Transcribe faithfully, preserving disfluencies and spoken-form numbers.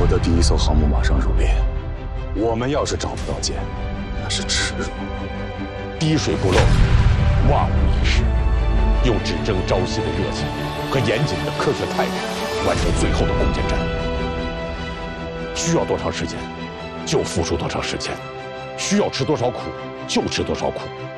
国的第一艘航母马上入列，我们要是找不到舰，那是耻辱。 滴水不漏，万无一失。用只争朝夕的热情和严谨的科学态度，完成最后的攻坚战。需要多长时间，就付出多长时间；需要吃多少苦，就吃多少苦。